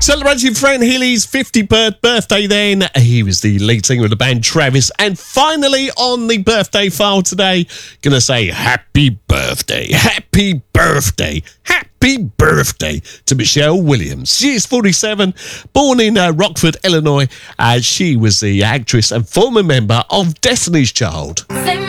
Celebrating Fran Healy's 53rd birthday then. He was the lead singer of the band Travis. And finally on the birthday file today, gonna say happy birthday, happy birthday, happy birthday to Michelle Williams. She is 47, born in Rockford, Illinois. She was the actress and former member of Destiny's Child.